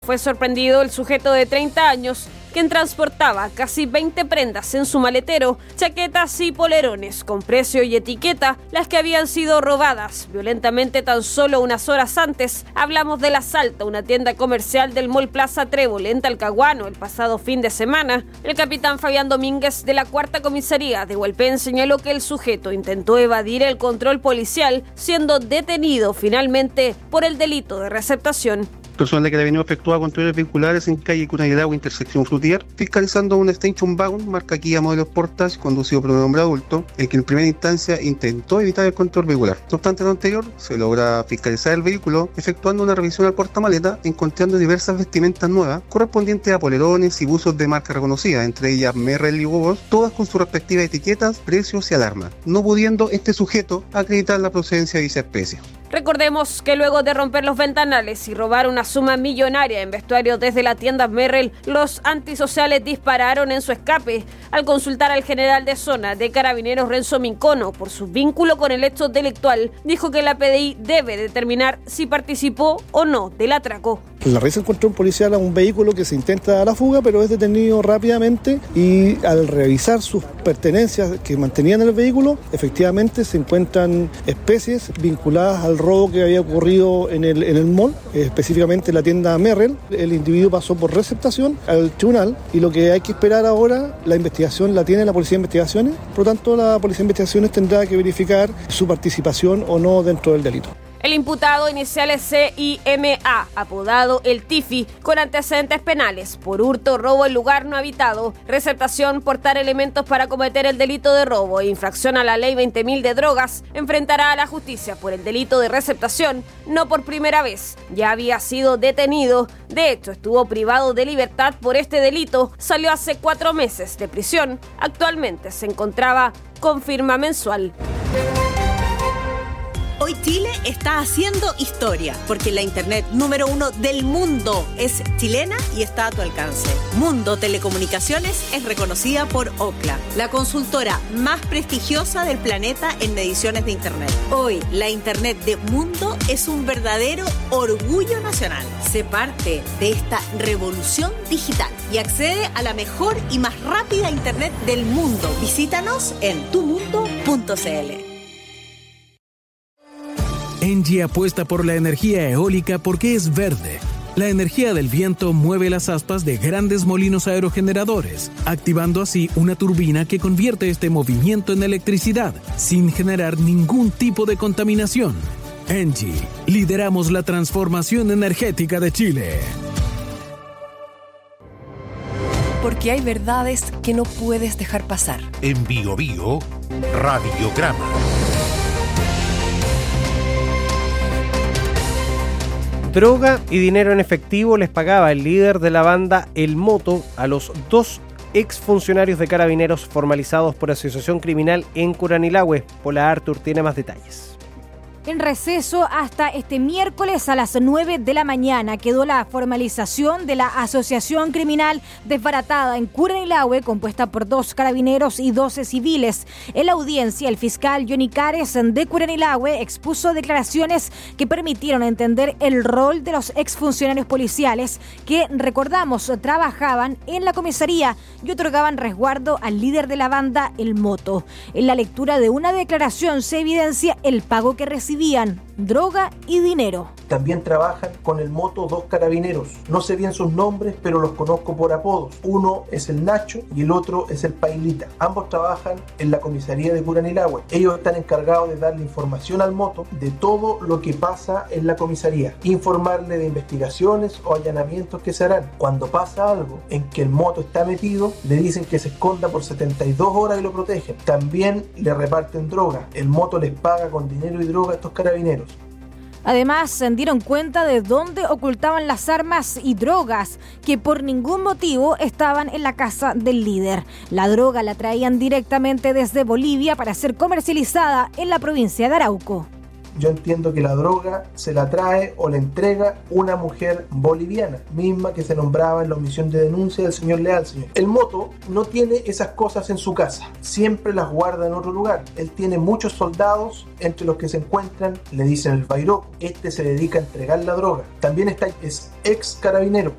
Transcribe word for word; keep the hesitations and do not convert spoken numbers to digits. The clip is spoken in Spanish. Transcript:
fue sorprendido el sujeto de treinta años, quien transportaba casi veinte prendas en su maletero, chaquetas y polerones con precio y etiqueta, las que habían sido robadas violentamente tan solo unas horas antes. Hablamos del asalto a una tienda comercial del Mall Plaza Trébol en Talcahuano el pasado fin de semana. El capitán Fabián Domínguez de la Cuarta Comisaría de Hualpén señaló que el sujeto intentó evadir el control policial, siendo detenido finalmente por el delito de receptación. Personal de Carabineros efectúa controles vehiculares en calle Cunayelagua, intersección Frutier, fiscalizando un Station Wagon marca Kia modelo Sportage conducido por un hombre adulto, el que en primera instancia intentó evitar el control vehicular. No obstante lo anterior, se logra fiscalizar el vehículo efectuando una revisión al portamaleta, encontrando diversas vestimentas nuevas correspondientes a polerones y buzos de marca reconocida, entre ellas Merrell y Hugo Boss, todas con sus respectivas etiquetas, precios y alarmas, no pudiendo este sujeto acreditar la procedencia de dicha especie. Recordemos que luego de romper los ventanales y robar una suma millonaria en vestuario desde la tienda Merrell, los antisociales dispararon en su escape. Al consultar al general de zona de Carabineros Renzo Mincono por su vínculo con el hecho delictual, dijo que la P D I debe determinar si participó o no del atraco. La red encontró un policial a un vehículo que se intenta dar a la fuga, pero es detenido rápidamente y al revisar sus pertenencias que mantenían en el vehículo, efectivamente se encuentran especies vinculadas al robo que había ocurrido en el, en el mall, específicamente en la tienda Merrell. El individuo pasó por receptación al tribunal y lo que hay que esperar ahora, la investigación la tiene la Policía de Investigaciones, por lo tanto la Policía de Investigaciones tendrá que verificar su participación o no dentro del delito. El imputado inicial es C I M A, apodado El Tifi, con antecedentes penales por hurto, robo en lugar no habitado, receptación, portar elementos para cometer el delito de robo e infracción a la ley veinte mil de drogas, enfrentará a la justicia por el delito de receptación, no por primera vez. Ya había sido detenido, de hecho estuvo privado de libertad por este delito, salió hace cuatro meses de prisión, actualmente se encontraba con firma mensual. Hoy Chile está haciendo historia, porque la internet número uno del mundo es chilena y está a tu alcance. Mundo Telecomunicaciones es reconocida por Ookla, la consultora más prestigiosa del planeta en mediciones de internet. Hoy, la internet de Mundo es un verdadero orgullo nacional. Sé parte de esta revolución digital y accede a la mejor y más rápida internet del mundo. Visítanos en tu mundo punto c l. Engie apuesta por la energía eólica porque es verde. La energía del viento mueve las aspas de grandes molinos aerogeneradores, activando así una turbina que convierte este movimiento en electricidad, sin generar ningún tipo de contaminación. Engie, lideramos la transformación energética de Chile. Porque hay verdades que no puedes dejar pasar. En Bio Bio, Radiograma. Droga y dinero en efectivo les pagaba el líder de la banda El Moto a los dos exfuncionarios de Carabineros formalizados por asociación criminal en Curanilahue. Pola Artur tiene más detalles. En receso hasta este miércoles a las nueve de la mañana quedó la formalización de la asociación criminal desbaratada en Curanilahue, compuesta por dos carabineros y doce civiles. En la audiencia, el fiscal Johnny Cares de Curanilahue expuso declaraciones que permitieron entender el rol de los exfuncionarios policiales que, recordamos, trabajaban en la comisaría y otorgaban resguardo al líder de la banda, El Moto. En la lectura de una declaración se evidencia el pago que recibían recibían droga y dinero. También trabajan con El Moto dos carabineros. No sé bien sus nombres, pero los conozco por apodos. Uno es el Nacho y el otro es el Pailita. Ambos trabajan en la comisaría de Curanilahue. Ellos están encargados de darle información al Moto de todo lo que pasa en la comisaría. Informarle de investigaciones o allanamientos que se harán. Cuando pasa algo en que el Moto está metido, le dicen que se esconda por setenta y dos horas y lo protegen. También le reparten droga. El Moto les paga con dinero y droga a estos carabineros. Además, se dieron cuenta de dónde ocultaban las armas y drogas que por ningún motivo estaban en la casa del líder. La droga la traían directamente desde Bolivia para ser comercializada en la provincia de Arauco. Yo entiendo que la droga se la trae o la entrega una mujer boliviana, misma que se nombraba en la omisión de denuncia del señor Leal. Señor. El Moto no tiene esas cosas en su casa, siempre las guarda en otro lugar. Él tiene muchos soldados, entre los que se encuentran, le dicen el Bairoco. Este se dedica a entregar la droga. También está, es ex carabinero.